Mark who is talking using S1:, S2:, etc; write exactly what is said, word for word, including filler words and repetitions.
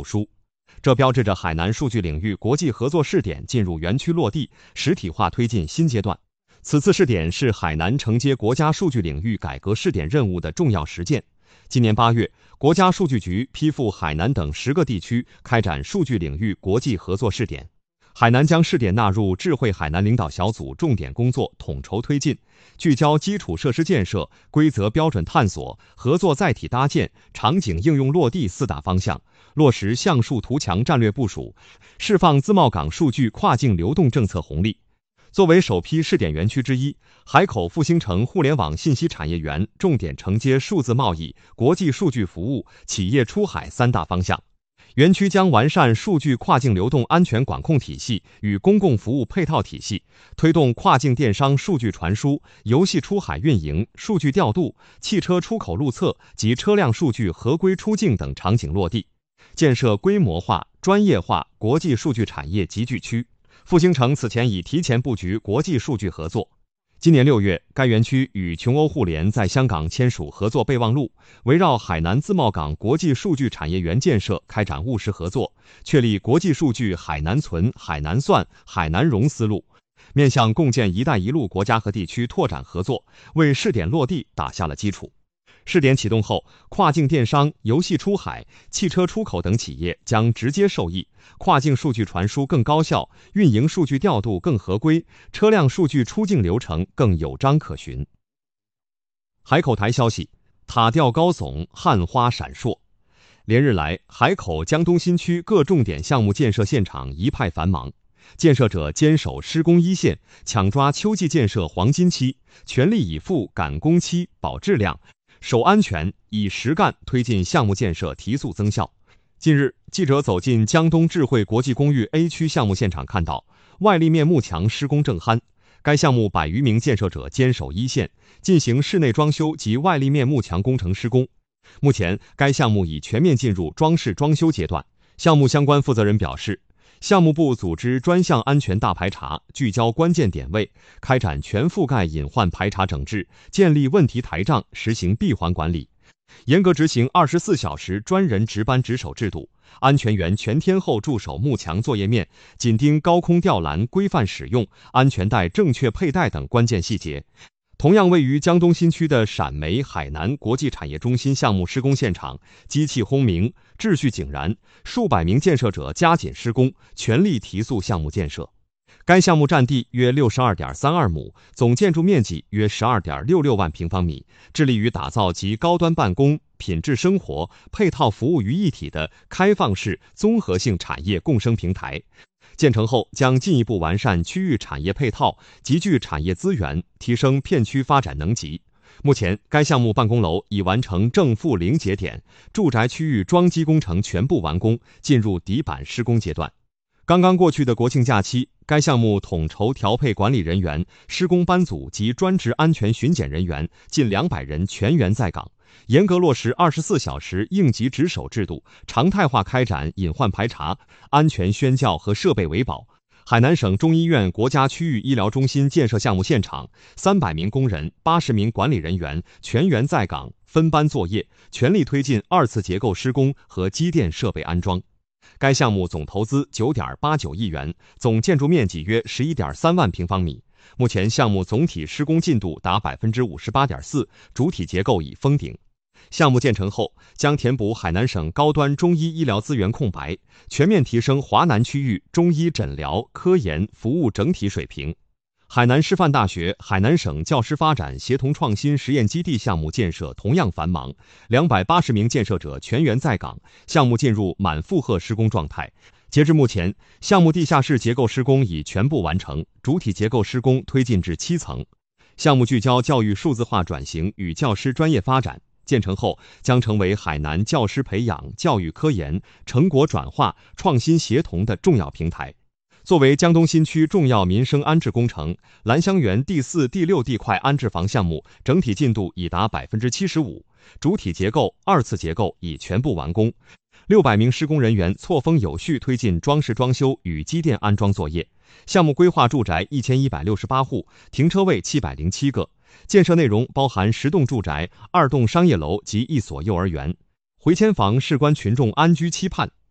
S1: 务书。这标志着海南数据领域国际合作试点进入园区落地、实体化推进新阶段。此次试点是海南承接国家数据领域改革试点任务的重要实践。今年八月，国家数据局批复海南等十个地区开展数据领域国际合作试点。海南将试点纳入智慧海南领导小组重点工作统筹推进，聚焦基础设施建设、规则标准探索、合作载体搭建、场景应用落地四大方向，落实橡树图强战略部署，释放自贸港数据跨境流动政策红利。作为首批试点园区之一，海口复兴城互联网信息产业园重点承接数字贸易、国际数据服务、企业出海三大方向。园区将完善数据跨境流动安全管控体系与公共服务配套体系，推动跨境电商数据传输、游戏出海运营、数据调度、汽车出口路测及车辆数据合规出境等场景落地，建设规模化、专业化国际数据产业集聚区。复兴城此前已提前布局国际数据合作。今年六月，该园区与琼欧互联在香港签署合作备忘录，围绕海南自贸港国际数据产业园建设开展务实合作，确立国际数据海南存、海南算、海南融思路，面向共建“一带一路”国家和地区拓展合作，为试点落地打下了基础。试点启动后，跨境电商、游戏出海、汽车出口等企业将直接受益，跨境数据传输更高效，运营数据调度更合规，车辆数据出境流程更有章可循。海口台消息，塔吊高耸，汉花闪烁。连日来，海口江东新区各重点项目建设现场一派繁忙，建设者坚守施工一线，抢抓秋季建设黄金期，全力以赴赶工期、保质量、守安全，以实干推进项目建设提速增效。近日，记者走进江东智慧国际公寓 A 区项目现场，看到外立面幕墙施工正酣。该项目百余名建设者坚守一线，进行室内装修及外立面幕墙工程施工。目前，该项目已全面进入装饰装修阶段。项目相关负责人表示，项目部组织专项安全大排查，聚焦关键点位，开展全覆盖隐患排查整治，建立问题台账，实行闭环管理，严格执行二十四小时专人值班值守制度，安全员全天候驻守幕墙作业面，紧盯高空吊篮规范使用、安全带正确佩戴等关键细节。同样位于江东新区的陕煤海南国际产业中心项目施工现场，机器轰鸣，秩序井然，数百名建设者加紧施工，全力提速项目建设。该项目占地约 六十二点三二亩，总建筑面积约 十二点六六万平方米，致力于打造集高端办公、品质生活、配套服务于一体的开放式综合性产业共生平台。建成后将进一步完善区域产业配套，集聚产业资源，提升片区发展能级。目前，该项目办公楼已完成正负零节点，住宅区域桩基工程全部完工，进入底板施工阶段。刚刚过去的国庆假期，该项目统筹调配管理人员、施工班组及专职安全巡检人员近两百人全员在岗，严格落实二十四小时应急值守制度，常态化开展隐患排查、安全宣教和设备维保。海南省中医院国家区域医疗中心建设项目现场，三百名工人、八十名管理人员全员在岗，分班作业，全力推进二次结构施工和机电设备安装。该项目总投资 九点八九亿元，总建筑面积约 十一点三万平方米。目前项目总体施工进度达 百分之五十八点四， 主体结构已封顶。项目建成后，将填补海南省高端中医医疗资源空白，全面提升华南区域中医诊疗、科研服务整体水平。海南师范大学海南省教师发展协同创新实验基地项目建设同样繁忙，两百八十名建设者全员在岗，项目进入满负荷施工状态。截至目前，项目地下室结构施工已全部完成，主体结构施工推进至七层。项目聚焦教育数字化转型与教师专业发展，建成后将成为海南教师培养、教育科研、成果转化、创新协同的重要平台。作为江东新区重要民生安置工程，兰香园第四、第六地块安置房项目整体进度已达 百分之七十五， 主体结构、二次结构已全部完工。六百名施工人员错峰有序推进装饰装修与机电安装作业。项目规划住宅一千一百六十八户，停车位七百零七个。建设内容包含十栋住宅、二栋商业楼及一所幼儿园。回迁房事关群众安居期盼，